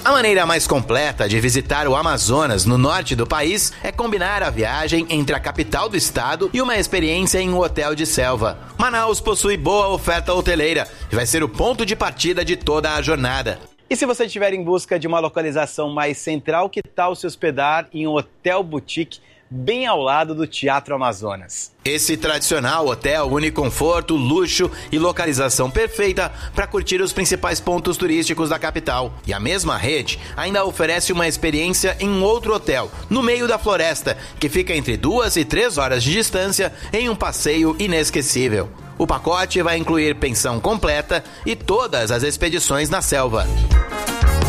A maneira mais completa de visitar o Amazonas, no norte do país, é combinar a viagem entre a capital do estado e uma experiência em um hotel de selva. Manaus possui boa oferta hoteleira e vai ser o ponto de partida de toda a jornada. E se você estiver em busca de uma localização mais central, que tal se hospedar em um hotel boutique bem ao lado do Teatro Amazonas? Esse tradicional hotel une conforto, luxo e localização perfeita para curtir os principais pontos turísticos da capital. E a mesma rede ainda oferece uma experiência em outro hotel, no meio da floresta, que fica entre 2 e 3 horas de distância em um passeio inesquecível. O pacote vai incluir pensão completa e todas as expedições na selva.